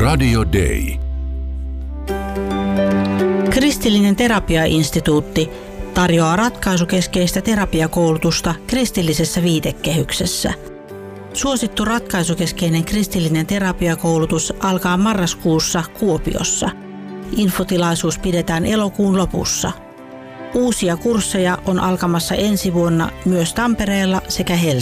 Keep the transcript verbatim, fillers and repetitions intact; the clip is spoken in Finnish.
Radio Day. Kristillinen terapiainstituutti tarjoaa ratkaisukeskeistä terapiakoulutusta kristillisessä viitekehyksessä. Suosittu ratkaisukeskeinen kristillinen terapiakoulutus alkaa marraskuussa Kuopiossa. Infotilaisuus pidetään elokuun lopussa. Uusia kursseja on alkamassa ensi vuonna myös Tampereella sekä Helsingissä.